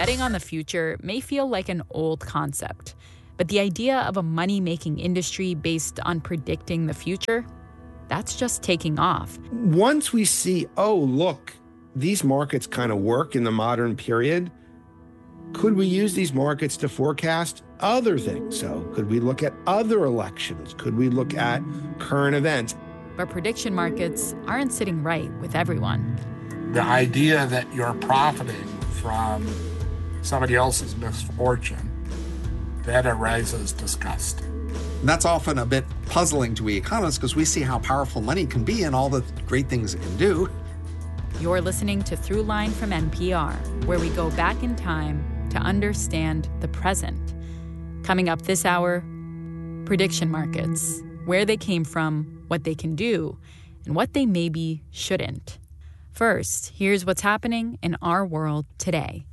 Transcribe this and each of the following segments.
Betting on the future may feel like an old concept, but the idea of a money-making industry based on predicting the future, that's just taking off. Once we see, oh, look, these markets kind of work in the modern period, could we use these markets to forecast other things? So could we look at other elections? Could we look at current events? But prediction markets aren't sitting right with everyone. The idea that you're profiting from somebody else's misfortune, that arises disgust. And that's often a bit puzzling to we economists because we see how powerful money can be and all the great things it can do. You're listening to Throughline from NPR, where we go back in time to understand the present. Coming up this hour, prediction markets, where they came from, what they can do, and what they maybe shouldn't. First, here's what's happening in our world today.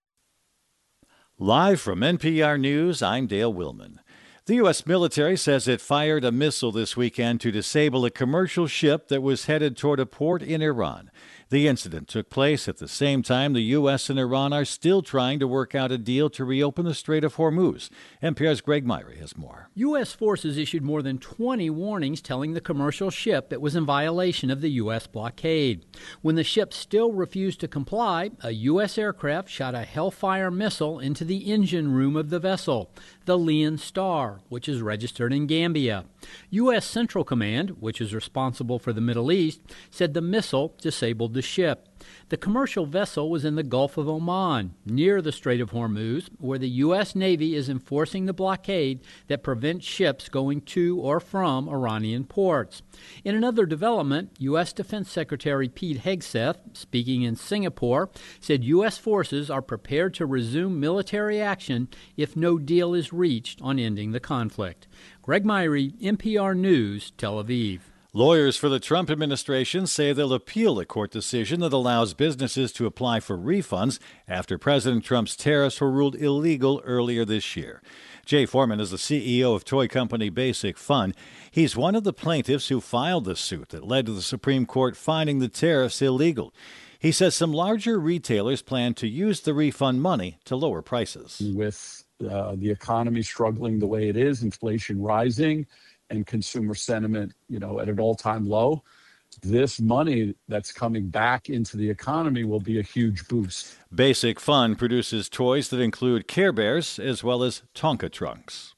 Live from NPR News, I'm Dale Willman. The U.S. military says it fired a missile this weekend to disable a commercial ship that was headed toward a port in Iran. The incident took place at the same time the U.S. and Iran are still trying to work out a deal to reopen the Strait of Hormuz. NPR's Greg Myrie has more. U.S. forces issued more than 20 warnings telling the commercial ship it was in violation of the U.S. blockade. When the ship still refused to comply, a U.S. aircraft shot a Hellfire missile into the engine room of the vessel, the Lion Star, which is registered in Gambia. U.S. Central Command, which is responsible for the Middle East, said the missile disabled the ship. The commercial vessel was in the Gulf of Oman, near the Strait of Hormuz, where the U.S. Navy is enforcing the blockade that prevents ships going to or from Iranian ports. In another development, U.S. Defense Secretary Pete Hegseth, speaking in Singapore, said U.S. forces are prepared to resume military action if no deal is reached on ending the conflict. Greg Myrie, NPR News, Tel Aviv. Lawyers for the Trump administration say they'll appeal a court decision that allows businesses to apply for refunds after President Trump's tariffs were ruled illegal earlier this year. Jay Foreman is the CEO of toy company Basic Fun. He's one of the plaintiffs who filed the suit that led to the Supreme Court finding the tariffs illegal. He says some larger retailers plan to use the refund money to lower prices. With the economy struggling the way it is, inflation rising, and consumer sentiment, at an all-time low, this money that's coming back into the economy will be a huge boost. Basic Fun produces toys that include Care Bears as well as Tonka trunks.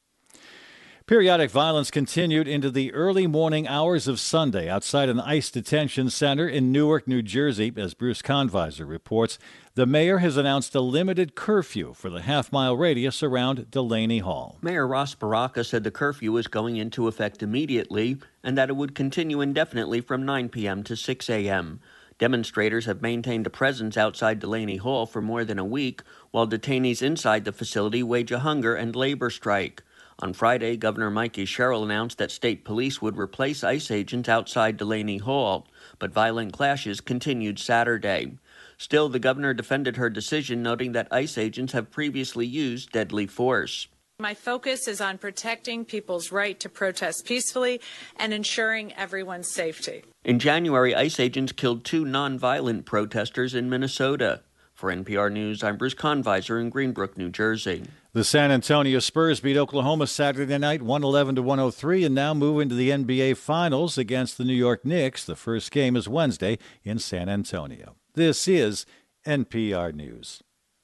Periodic violence continued into the early morning hours of Sunday outside an ICE detention center in Newark, New Jersey. As Bruce Conviser reports, the mayor has announced a limited curfew for the half-mile radius around Delaney Hall. Mayor Ross Baraka said the curfew is going into effect immediately and that it would continue indefinitely from 9 p.m. to 6 a.m. Demonstrators have maintained a presence outside Delaney Hall for more than a week, while detainees inside the facility wage a hunger and labor strike. On Friday, Governor Mikey Sherrill announced that state police would replace ICE agents outside Delaney Hall, but violent clashes continued Saturday. Still, the governor defended her decision, noting that ICE agents have previously used deadly force. My focus is on protecting people's right to protest peacefully and ensuring everyone's safety. In January, ICE agents killed 2 nonviolent protesters in Minnesota. For NPR News, I'm Bruce Conviser in Greenbrook, New Jersey. The San Antonio Spurs beat Oklahoma Saturday night 111-103 and now move into the NBA Finals against the New York Knicks. The first game is Wednesday in San Antonio. This is NPR News.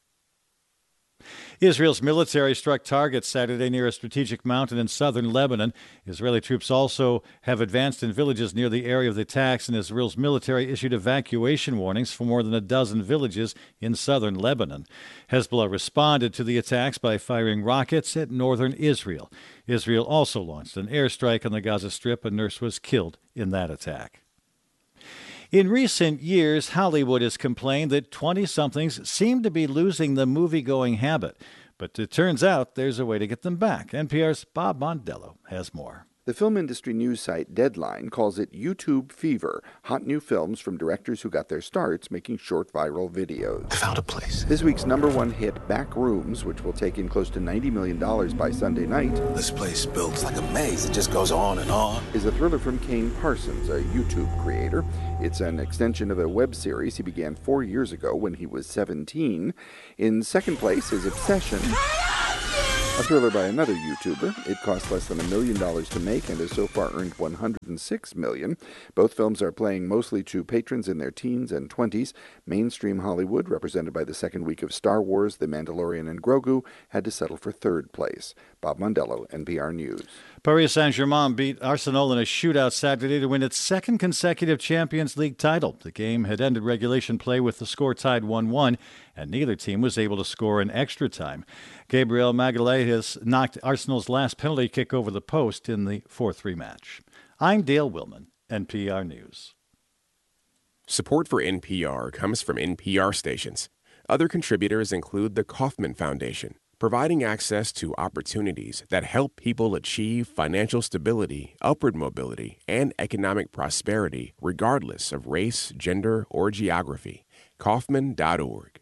Israel's military struck targets Saturday near a strategic mountain in southern Lebanon. Israeli troops also have advanced in villages near the area of the attacks, and Israel's military issued evacuation warnings for more than a dozen villages in southern Lebanon. Hezbollah responded to the attacks by firing rockets at northern Israel. Israel also launched an airstrike on the Gaza Strip. A nurse was killed in that attack. In recent years, Hollywood has complained that 20-somethings seem to be losing the movie-going habit. But it turns out there's a way to get them back. NPR's Bob Mondello has more. The film industry news site Deadline calls it YouTube fever, hot new films from directors who got their starts making short viral videos. I found a place. This week's #1 hit, Back Rooms, which will take in close to $90 million by Sunday night. This place built like a maze. It just goes on and on. Is a thriller from Kane Parsons, a YouTube creator. It's an extension of a web series he began 4 years ago when he was 17. In second place is Obsession, a thriller by another YouTuber. It cost less than $1 million to make and has so far earned $106 million. Both films are playing mostly to patrons in their teens and 20s. Mainstream Hollywood, represented by the second week of Star Wars, The Mandalorian, and Grogu, had to settle for third place. Bob Mondello, NPR News. Paris Saint-Germain beat Arsenal in a shootout Saturday to win its second consecutive Champions League title. The game had ended regulation play with the score tied 1-1, and neither team was able to score in extra time. Gabriel Magalhaes knocked Arsenal's last penalty kick over the post in the 4-3 match. I'm Dale Willman, NPR News. Support for NPR comes from NPR stations. Other contributors include the Kauffman Foundation, providing access to opportunities that help people achieve financial stability, upward mobility, and economic prosperity regardless of race, gender, or geography. Kauffman.org.